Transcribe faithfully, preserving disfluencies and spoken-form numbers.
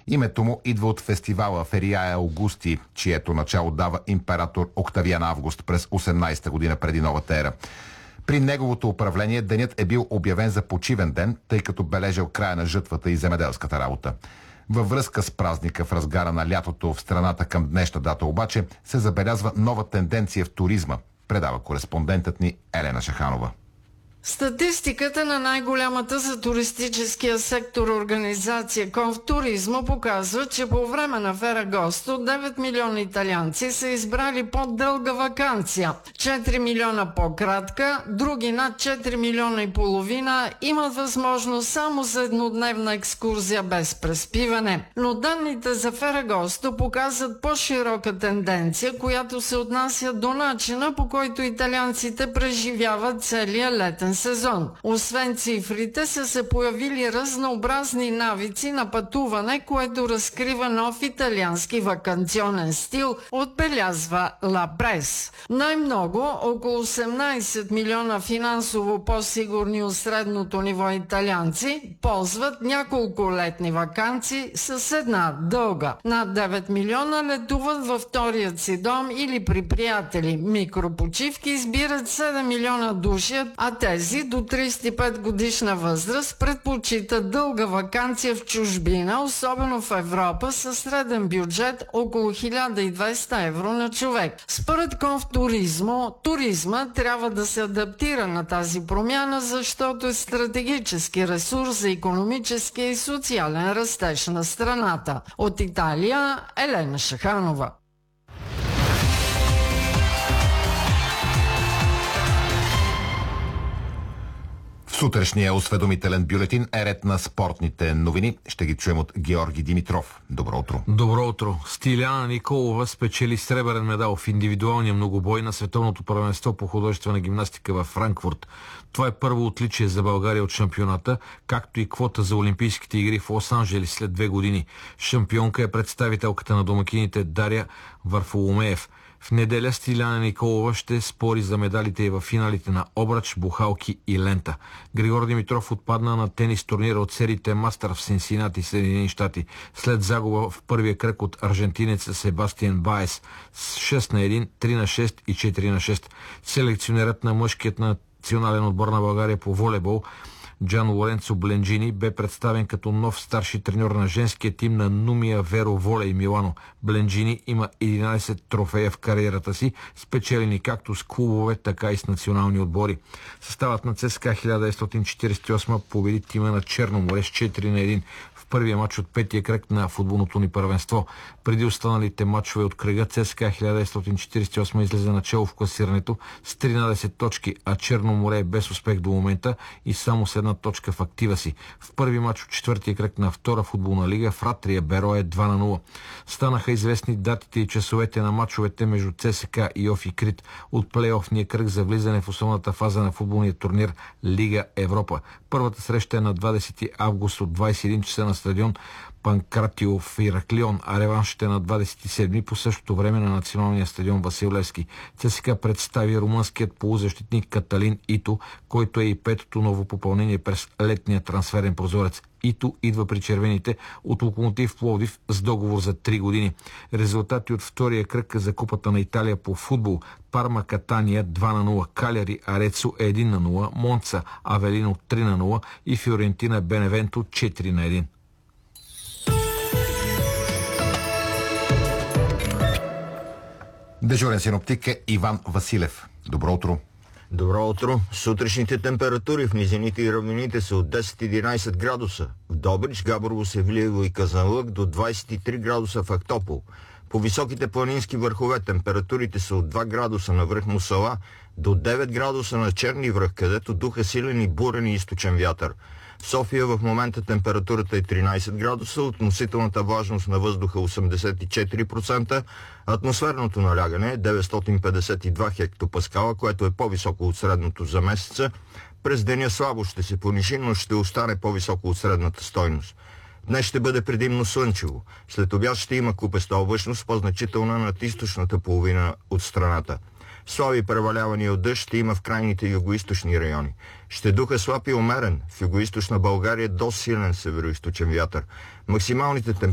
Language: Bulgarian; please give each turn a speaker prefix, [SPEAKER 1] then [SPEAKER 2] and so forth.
[SPEAKER 1] Името му идва от фестивала Фериае Аугусти, чието начало дава император Октавиан Август през осемнадесета година преди новата ера. При неговото управление денят е бил обявен за почивен ден, тъй като бележал края на жътвата и земеделската работа. Във връзка с празника в разгара на лятото в страната към днешна дата обаче се забелязва нова тенденция в туризма, предава кореспондентът ни Елена Шаханова.
[SPEAKER 2] Статистиката на най-голямата за туристическия сектор организация Конфтуризма показва, че по време на Ферагосто девет милиона италианци са избрали по-дълга ваканция, четири милиона по-кратка, други над четири милиона и половина имат възможност само за еднодневна екскурзия без преспиване. Но данните за Ферагосто показват по-широка тенденция, която се отнася до начина, по който италианците преживяват целия летен сезон. Освен цифрите са се появили разнообразни навици на пътуване, което разкрива нов италиански ваканционен стил, отбелязва Ла Прес. Най-много, около осемнадесет милиона финансово по-сигурни от средното ниво италианци, ползват няколко летни ваканции с една дълга. Над девет милиона летуват във вторият си дом или при приятели. Микропочивки избират седем милиона души, а тези до тридесет и пет годишна възраст предпочитат дълга ваканция в чужбина, особено в Европа, със среден бюджет около хиляда и двеста евро на човек. Според Конфтуризма, туризма трябва да се адаптира на тази промяна, защото е стратегически ресурс за икономически и социален растеж на страната. От Италия, Елена Шаханова.
[SPEAKER 1] В сутрешния осведомителен бюлетин е ред на спортните новини. Ще ги чуем от Георги Димитров. Добро утро.
[SPEAKER 3] Добро утро. Стиляна Николова спечели сребърен медал в индивидуалния многобой на Световното първенство по художествена гимнастика във Франкфурт. Това е първо отличие за България от шампионата, както и квота за Олимпийските игри в Лос-Анджелес след две години. Шампионка е представителката на домакините Дария Варфоломеев. В неделя Стиляна Николова ще спори за медалите и в финалите на обръч, бухалки и лента. Григор Димитров отпадна на тенис турнира от сериите Мастър в Синсинати, Съединени щати, след загуба в първия кръг от аржентинеца Себастиан Баес с шест на едно, три на шест и четири на шест. Селекционерът на мъжкият национален отбор на България по волейбол Джан Лоренцо Бленджини бе представен като нов старши треньор на женския тим на Нумия Веро Волей Милано. Бленджини има единадесет трофея в кариерата си, спечелени както с клубове, така и с национални отбори. Съставът на ЦСКА хиляда деветстотин четиридесет и осма победи тима на Черно море с четири на едно в първия матч от петия кръг на футболното ни първенство. Преди останалите матчове от кръга ЦСКА хиляда деветстотин четиридесет и осма излезе начало в класирането с тринадесет точки, а Черно море е без успех до момента и само с една точка в актива си. В първи матч от четвъртия кръг на втора футболна лига Фратрия Берое два на нула. Станаха известни датите и часовете на матчовете между ЦСКА и Офи Крит от плейофния кръг за влизане в основната фаза на футболния турнир Лига Европа. Първата среща е на двадесети август от двадесет и един часа на стадион Панкратио в Ираклион, а реваншът е на двадесет и седми по същото време на националния стадион Васил Левски. ЦСКА представи румънският полузащитник Каталин Ито, който е и петото ново попълнение през летния трансферен прозорец. Ито идва при червените от Локомотив Пловдив с договор за три години. Резултати от втория кръг за Купата на Италия по футбол: Парма Катания два на нула, Каляри Арецо едно на нула, Монца Авелино три на нула и Фиорентина Беневенто четири на едно.
[SPEAKER 1] Дежурен синоптик е Иван Василев. Добро утро.
[SPEAKER 4] Добро утро. Сутрешните температури в низините и равнините са от десет до единадесет градуса. В Добрич, Габрово, Севлиево и Казанлък до двадесет и три градуса в Ахтопол. По високите планински върхове температурите са от два градуса на връх Мусала до девет градуса на Черни връх, където духа силен и бурен и източен вятър. В София в момента температурата е тринадесет градуса, относителната влажност на въздуха осемдесет и четири процента, атмосферното налягане е деветстотин петдесет и два хектопаскала, което е по-високо от средното за месеца. През деня слабо ще се понижи, но ще остане по-високо от средната стойност. Днес ще бъде предимно слънчево. След обяд ще има купеста облачност, по-значителна над източната половина от страната. Слаби превалявания от дъжд ще има в крайните югоизточни райони. Ще духа слаб и умерен в югоизточна България до силен североизточен вятър. Максималните температури